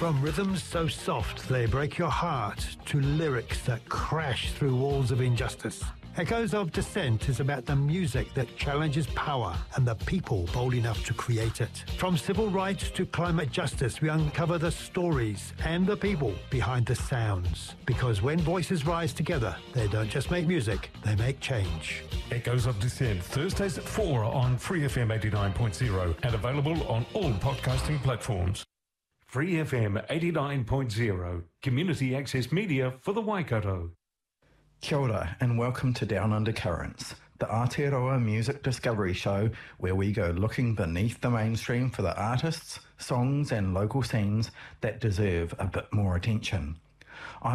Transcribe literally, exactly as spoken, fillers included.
From rhythms so soft they break your heart to lyrics that crash through walls of injustice, Echoes of Dissent is about the music that challenges power and the people bold enough to create it. From civil rights to climate justice, we uncover the stories and the people behind the sounds. Because when voices rise together, they don't just make music, they make change. Echoes of Dissent, Thursdays at four on Free F M eighty-nine point zero and available on all podcasting platforms. Free F M eighty-nine point zero, community access media for the Waikato. Kia ora and welcome to Down Under Currents, the Aotearoa music discovery show where we go looking beneath the mainstream for the artists, songs and local scenes that deserve a bit more attention. I'm